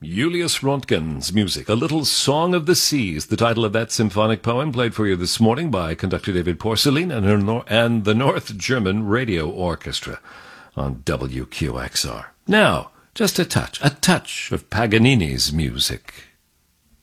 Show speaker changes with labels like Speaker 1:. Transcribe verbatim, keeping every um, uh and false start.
Speaker 1: Julius Röntgen's music, A Little Song of the Seas, the title of that symphonic poem played for you this morning by conductor David Porcelain and, her nor- and the North German Radio Orchestra on W Q X R. Now, just a touch, a touch of Paganini's music.